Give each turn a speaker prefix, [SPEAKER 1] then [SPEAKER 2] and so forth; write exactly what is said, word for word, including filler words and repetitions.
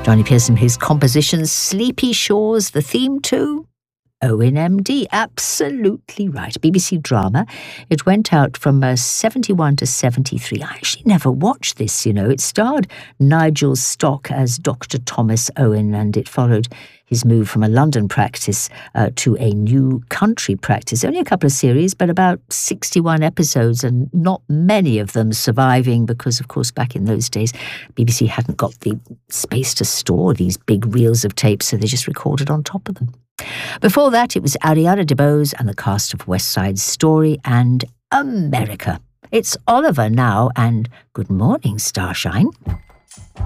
[SPEAKER 1] Johnny Pearson, his composition, Sleepy Shores, the theme too. Owen M D, absolutely right. B B C drama. It went out from uh, seventy-one to seventy-three. I actually never watched this, you know. It starred Nigel Stock as Doctor Thomas Owen, and it followed his move from a London practice uh, to a new country practice. Only a couple of series, but about sixty-one episodes, and not many of them surviving because, of course, back in those days, B B C hadn't got the space to store these big reels of tape, so they just recorded on top of them. Before that, it was Ariana DeBose and the cast of West Side Story and America. It's Oliver now, and good morning, Starshine.